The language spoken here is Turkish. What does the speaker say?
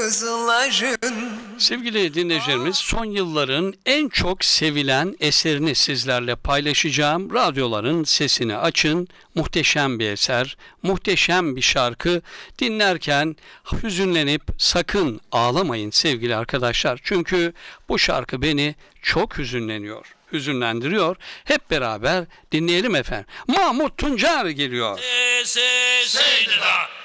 kızların. Sevgili dinleyicilerimiz, son yılların en çok sevilen eserini sizlerle paylaşacağım. Radyoların sesini açın. Muhteşem bir eser, muhteşem bir şarkı. Dinlerken hüzünlenip sakın ağlamayın sevgili arkadaşlar. Çünkü bu şarkı beni çok hüzünlendiriyor. Hep beraber dinleyelim efendim. Mahmut Tuncer geliyor. Seydi da